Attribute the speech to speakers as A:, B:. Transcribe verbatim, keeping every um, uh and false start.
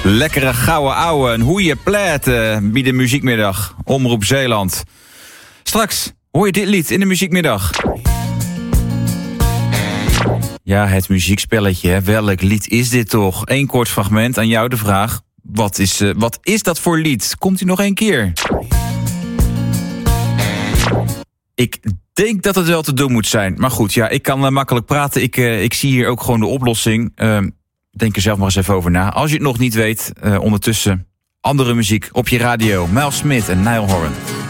A: Lekkere gouden ouwe, een goeie plaat uh, bij de muziekmiddag. Omroep Zeeland. Straks hoor je dit lied in de muziekmiddag. Ja, het muziekspelletje. Welk lied is dit toch? Eén kort fragment, aan jou de vraag. Wat is, uh, wat is dat voor lied? Komt u nog één keer? Ik denk dat het wel te doen moet zijn. Maar goed, ja, ik kan uh, makkelijk praten. Ik, uh, ik zie hier ook gewoon de oplossing. Uh, denk er zelf maar eens even over na. Als je het nog niet weet, uh, ondertussen andere muziek op je radio. Miles Smith en Niall Horan.